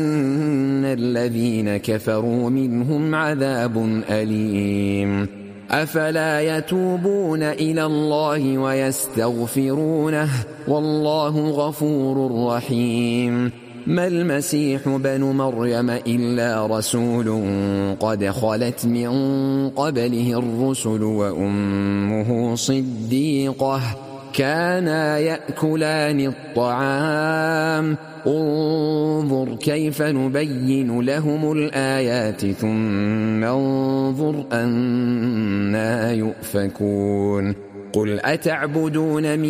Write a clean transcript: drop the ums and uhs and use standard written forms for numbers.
الذين كفروا منهم عذاب أليم. أفلا يتوبون إلى الله ويستغفرونه والله غفور رحيم. ما المسيح بن مريم إلا رسول قد خلت من قبله الرسل وأمه صديقة كانا يأكلان الطعام انظر كيف نبين لهم الآيات ثم انظر أنى يؤفكون. قل أتعبدون من